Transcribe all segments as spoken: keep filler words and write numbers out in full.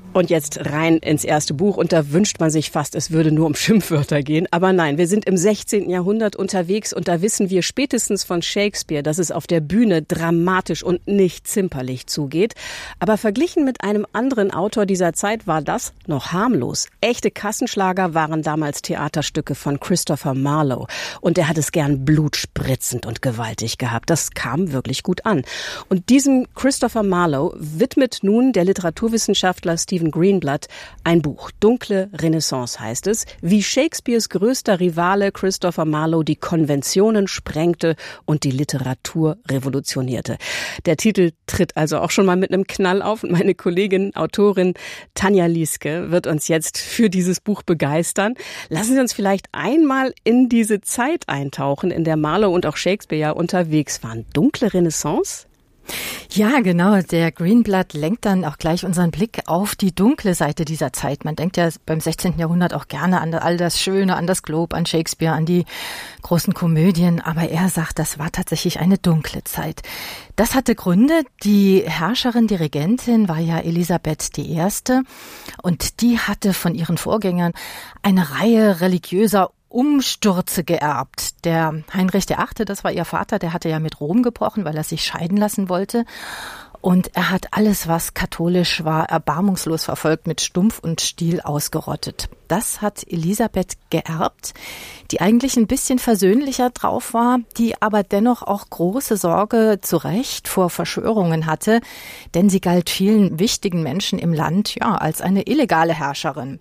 Und jetzt rein ins erste Buch. Und da wünscht man sich fast, es würde nur um Schimpfwörter gehen. Aber nein, wir sind im sechzehnten Jahrhundert unterwegs und da wissen wir spätestens von Shakespeare, dass es auf der Bühne dramatisch und nicht zimperlich zugeht. Aber verglichen mit einem anderen Autor dieser Zeit war das noch harmlos. Echte Kassenschlager waren damals Theaterstücke von Christopher Marlowe. Und er hat es gern blutspritzend und gewaltig gehabt. Das kam wirklich gut an. Und diesem Christopher Marlowe widmet nun der Literaturwissenschaftler Stephen Greenblatt ein Buch. Dunkle Renaissance heißt es, wie Shakespeares größter Rivale Christopher Marlowe die Konventionen sprengte und die Literatur revolutionierte. Der Titel tritt also auch schon mal mit einem Knall auf und meine Kollegin, Autorin Tanja Lieske wird uns jetzt für dieses Buch begeistern. Lassen Sie uns vielleicht einmal in diese Zeit eintauchen, in der Marlowe und auch Shakespeare ja unterwegs waren. Dunkle Renaissance? Ja, genau. Der Greenblatt lenkt dann auch gleich unseren Blick auf die dunkle Seite dieser Zeit. Man denkt ja beim sechzehnten Jahrhundert auch gerne an all das Schöne, an das Globe, an Shakespeare, an die großen Komödien. Aber er sagt, das war tatsächlich eine dunkle Zeit. Das hatte Gründe. Die Herrscherin, Dirigentin war ja Elisabeth die Erste. Und die hatte von ihren Vorgängern eine Reihe religiöser Umstürze geerbt. Der Heinrich der Achte, das war ihr Vater, der hatte ja mit Rom gebrochen, weil er sich scheiden lassen wollte. Und er hat alles, was katholisch war, erbarmungslos verfolgt, mit Stumpf und Stiel ausgerottet. Das hat Elisabeth geerbt, die eigentlich ein bisschen versöhnlicher drauf war, die aber dennoch auch große Sorge zu Recht vor Verschwörungen hatte, denn sie galt vielen wichtigen Menschen im Land ja als eine illegale Herrscherin.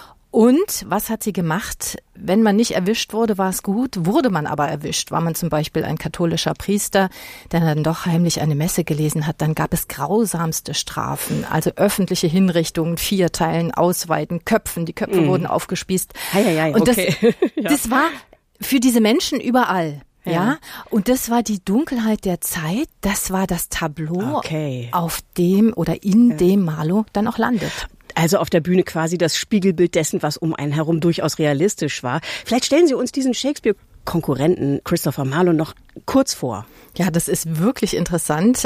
Und was hat sie gemacht? Wenn man nicht erwischt wurde, war es gut. Wurde man aber erwischt, war man zum Beispiel ein katholischer Priester, der dann doch heimlich eine Messe gelesen hat, dann gab es grausamste Strafen. Also öffentliche Hinrichtungen, Vierteilen, Ausweiden, Köpfen. Die Köpfe mm. wurden aufgespießt. Hei, hei, hei, Und das, okay. ja. das war für diese Menschen überall. Ja. ja, und das war die Dunkelheit der Zeit, das war das Tableau, okay. auf dem oder in ja. dem Marlowe dann auch landet. Also auf der Bühne quasi das Spiegelbild dessen, was um einen herum durchaus realistisch war. Vielleicht stellen Sie uns diesen Shakespeare-Konkurrenten Christopher Marlowe noch kurz vor. Ja, das ist wirklich interessant.